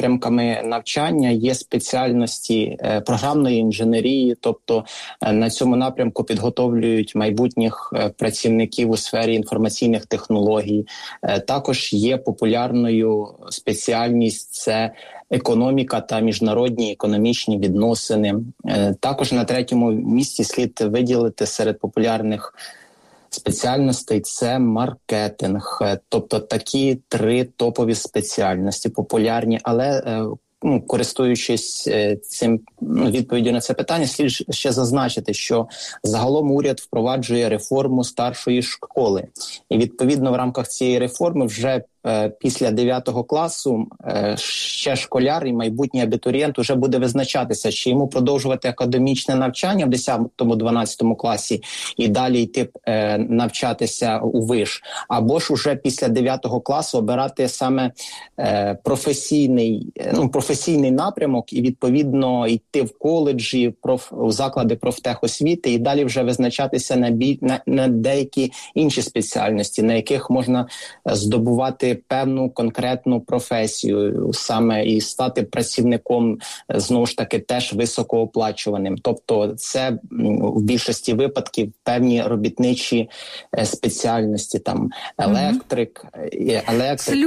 напрямками навчання є спеціальності програмної інженерії, тобто на цьому напрямку підготовлюють майбутніх працівників у сфері інформаційних технологій. Також є популярною спеціальність – це економіка та міжнародні економічні відносини. Також на третьому місці слід виділити серед популярних спеціальностей – це маркетинг. Тобто такі 3 топові спеціальності популярні, але користуючись цим відповіддю на це питання, слід ще зазначити, що загалом уряд впроваджує реформу старшої школи. І відповідно в рамках цієї реформи вже після 9 класу ще школяр і майбутній абітурієнт вже буде визначатися, чи йому продовжувати академічне навчання в 10-12 класі і далі йти навчатися у виш, або ж уже після 9 класу обирати саме професійний напрямок і відповідно йти в коледжі, в заклади профтехосвіти і далі вже визначатися на деякі інші спеціальності, на яких можна здобувати певну конкретну професію, саме і стати працівником, знову ж таки, теж високооплачуваним. Тобто це в більшості випадків певні робітничі спеціальності, там електрик,